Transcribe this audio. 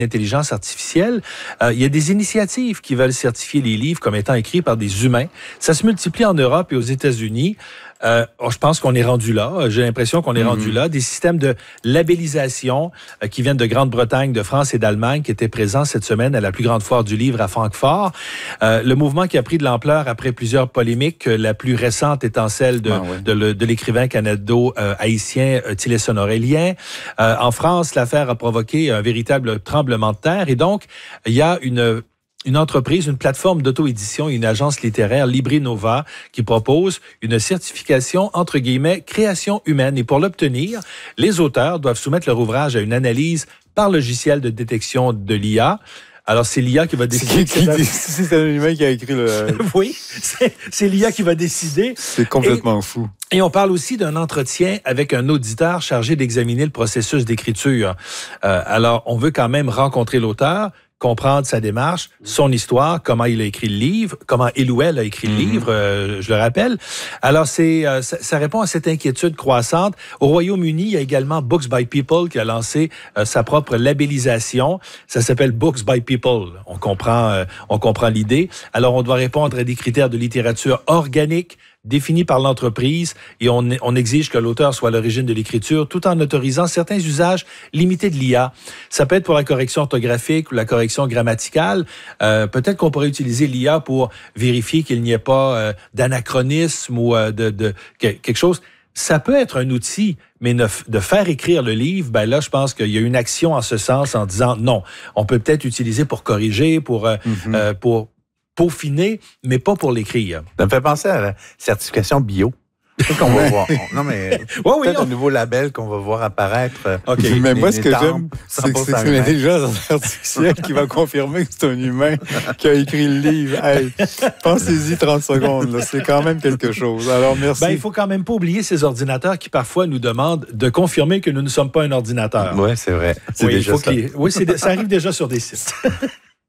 intelligence artificielle, il y a des initiatives qui veulent certifier les livres comme étant écrits par des humains. Ça se multiplie en Europe et aux États-Unis. Je pense qu'on est rendu là. J'ai l'impression qu'on est rendu là. Des systèmes de labellisation qui viennent de Grande-Bretagne, de France et d'Allemagne qui étaient présents cette semaine à la plus grande foire du livre à Francfort. Le mouvement qui a pris de l'ampleur après plusieurs polémiques, la plus récente étant celle de l'écrivain canado-haïtien Tillerson Aurélien. En France, l'affaire a provoqué un véritable tremblement de terre et donc il y a une entreprise, une plateforme d'auto-édition, une agence littéraire, Librinova, qui propose une certification, entre guillemets, création humaine. Et pour l'obtenir, les auteurs doivent soumettre leur ouvrage à une analyse par logiciel de détection de l'IA. Alors, c'est l'IA qui va décider. C'est un humain qui a écrit le... Oui, c'est l'IA qui va décider. C'est complètement fou. Et on parle aussi d'un entretien avec un auditeur chargé d'examiner le processus d'écriture. Alors, on veut quand même rencontrer l'auteur, comprendre sa démarche, son histoire, comment il a écrit le livre, comment il ou elle a écrit le livre, je le rappelle. Alors, ça répond à cette inquiétude croissante. Au Royaume-Uni, il y a également Books by People qui a lancé sa propre labellisation. Ça s'appelle Books by People. On comprend l'idée. Alors, on doit répondre à des critères de littérature organique, défini par l'entreprise et on exige que l'auteur soit à l'origine de l'écriture tout en autorisant certains usages limités de l'IA. Ça peut être pour la correction orthographique ou la correction grammaticale. Peut-être qu'on pourrait utiliser l'IA pour vérifier qu'il n'y ait pas d'anachronisme ou de quelque chose. Ça peut être un outil, mais de faire écrire le livre, ben là, je pense qu'il y a une action en ce sens en disant non, on peut peut-être utiliser pour corriger, pour peaufiner, mais pas pour l'écrire. Ça me fait penser à la certification bio. Qu'on va voir. Non, mais peut-être un nouveau label qu'on va voir apparaître. Okay. Mais moi, ce que j'aime, c'est que c'est l'intelligence artificielle qui va confirmer que c'est un humain qui a écrit le livre. Hey, pensez-y 30 secondes. Là. C'est quand même quelque chose. Alors, merci. Il faut quand même pas oublier ces ordinateurs qui parfois nous demandent de confirmer que nous ne sommes pas un ordinateur. Oui, c'est vrai. C'est déjà ça. Oui, ça arrive déjà sur des sites.